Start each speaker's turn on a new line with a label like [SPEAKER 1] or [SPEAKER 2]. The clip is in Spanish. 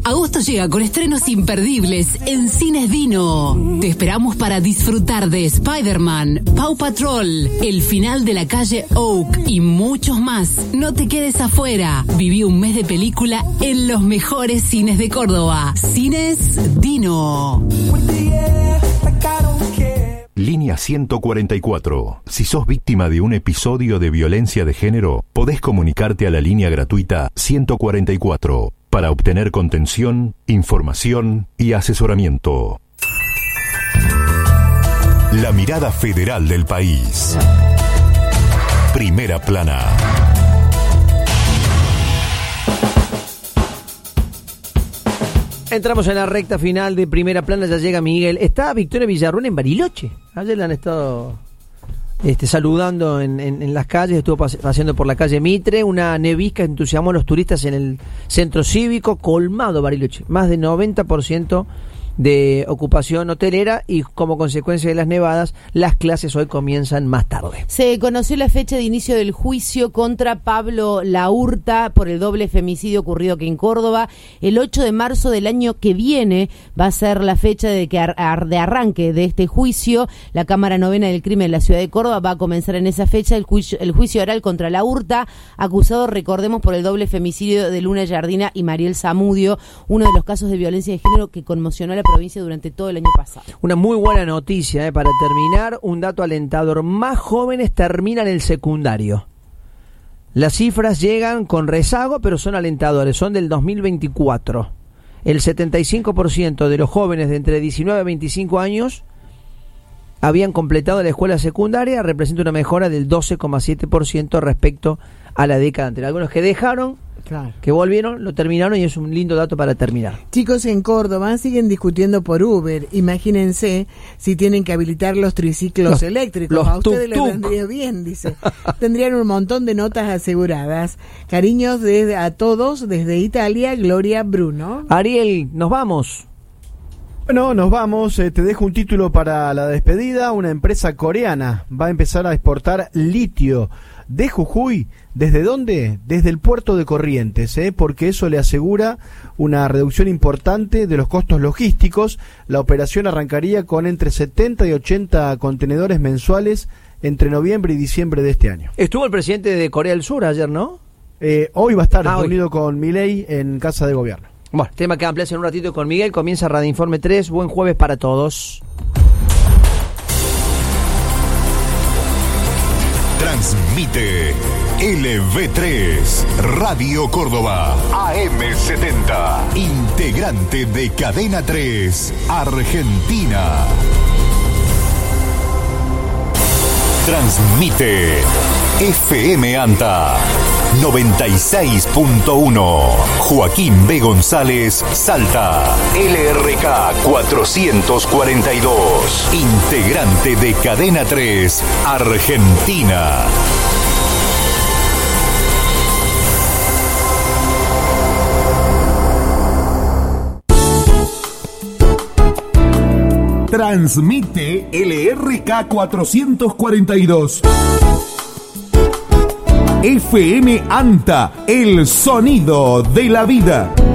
[SPEAKER 1] Agosto llega con estrenos imperdibles en Cines Dino. Te esperamos para disfrutar de Spider-Man, Paw Patrol, El final de la calle Oak y muchos más. No te quedes afuera. Viví un mes de película en los mejores cines de Córdoba. Cines Dino.
[SPEAKER 2] Línea 144. Si sos víctima de un episodio de violencia de género, podés comunicarte a la línea gratuita 144 para obtener contención, información y asesoramiento. La mirada federal del país. Primera plana.
[SPEAKER 3] Entramos en la recta final de Primera Plana, ya llega Miguel. Está Victoria Villarruel en Bariloche. Ayer la han estado saludando en las calles, estuvo paseando por la calle Mitre. Una nevisca entusiasmó a los turistas en el centro cívico, colmado Bariloche. Más de 90% de ocupación hotelera y como consecuencia de las nevadas, las clases hoy comienzan más tarde.
[SPEAKER 4] Se conoció la fecha de inicio del juicio contra Pablo Laurta por el doble femicidio ocurrido aquí en Córdoba. El 8 de marzo del año que viene va a ser la fecha de arranque de este juicio. La Cámara Novena del Crimen de la Ciudad de Córdoba va a comenzar en esa fecha el juicio oral contra Laurta, acusado, recordemos, por el doble femicidio de Luna Yardina y Mariel Zamudio, uno de los casos de violencia de género que conmocionó a la provincia durante todo el año pasado. Una
[SPEAKER 3] muy buena noticia, para terminar, un dato alentador: más jóvenes terminan el secundario. Las cifras llegan con rezago, pero son alentadores, son del 2024. El 75% de los jóvenes de entre 19 a 25 años habían completado la escuela secundaria, representa una mejora del 12,7% respecto a la década anterior. Algunos que dejaron, claro, que volvieron, lo terminaron, y es un lindo dato para terminar.
[SPEAKER 5] Chicos, en Córdoba siguen discutiendo por Uber. Imagínense si tienen que habilitar los triciclos eléctricos. A ustedes les vendría bien, dice. Tendrían un montón de notas aseguradas. Cariños a todos desde Italia, Gloria Bruno.
[SPEAKER 3] Ariel, nos vamos.
[SPEAKER 6] Bueno, nos vamos. Te dejo un título para la despedida. Una empresa coreana va a empezar a exportar litio de Jujuy. ¿Desde dónde? Desde el puerto de Corrientes, porque eso le asegura una reducción importante de los costos logísticos. La operación arrancaría con entre 70 y 80 contenedores mensuales entre noviembre y diciembre de este año.
[SPEAKER 3] Estuvo el presidente de Corea del Sur ayer, ¿no?
[SPEAKER 6] Hoy va a estar reunido con Milei en Casa de Gobierno.
[SPEAKER 3] Bueno, tema que amplias en un ratito con Miguel. Comienza Radio Informe 3. Buen jueves para todos.
[SPEAKER 2] Transmite LV3 Radio Córdoba AM70, integrante de Cadena 3 Argentina. Transmite FM Anta 96.1 Joaquín B. González, Salta. LRK 442, integrante de Cadena 3 Argentina.
[SPEAKER 7] Transmite LRK 442. FM Anta, el sonido de la vida.